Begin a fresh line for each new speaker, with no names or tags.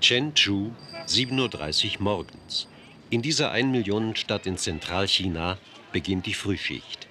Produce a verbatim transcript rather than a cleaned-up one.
Chenzhou, sieben Uhr dreißig morgens. In dieser Ein-Millionen-Stadt in Zentralchina beginnt die Frühschicht.